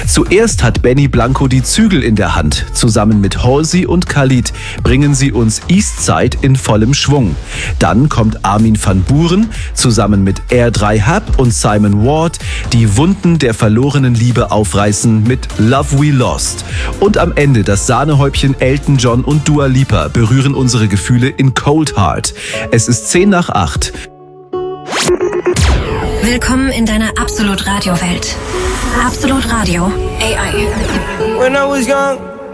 Zuerst hat Benny Blanco die Zügel in der Hand. Zusammen mit Halsey und Khalid bringen sie uns Eastside in vollem Schwung. Dann kommt Armin van Buuren zusammen mit R3 Hab und Simon Ward, die Wunden der verlorenen Liebe aufreißen mit Love We Lost. Und am Ende das Sahnehäubchen Elton John und Dua Lipa berühren unsere Gefühle in Cold Heart. Es ist 7:50. Willkommen in deiner Absolut Radio Welt. Absolut Radio AI. When I was young